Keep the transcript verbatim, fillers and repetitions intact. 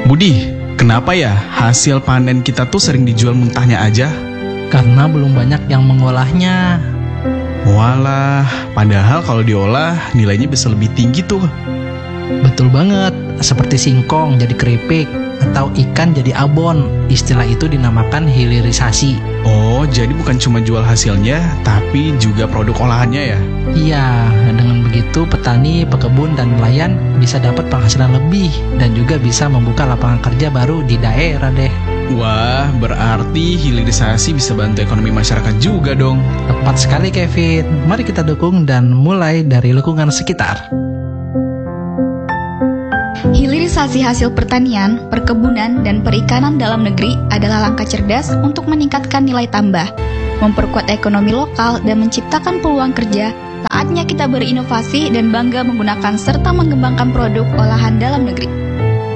Budi, kenapa ya hasil panen kita tuh sering dijual mentahnya aja? Karena belum banyak yang mengolahnya. Walah, padahal kalau diolah nilainya bisa lebih tinggi tuh. Betul banget, seperti singkong jadi keripik atau ikan jadi abon. Istilah itu dinamakan hilirisasi. Oh, jadi bukan cuma jual hasilnya, tapi juga produk olahannya ya? Iya, dengan begitu petani, pekebun, dan nelayan bisa dapat penghasilan lebih dan juga bisa membuka lapangan kerja baru di daerah deh. Wah, berarti hilirisasi bisa bantu ekonomi masyarakat juga dong. Tepat sekali Kevin, mari kita dukung dan mulai dari lingkungan sekitar. Hilirisasi hasil pertanian, perkebunan, dan perikanan dalam negeri adalah langkah cerdas untuk meningkatkan nilai tambah, memperkuat ekonomi lokal, dan menciptakan peluang kerja. Saatnya kita berinovasi dan bangga menggunakan serta mengembangkan produk olahan dalam negeri.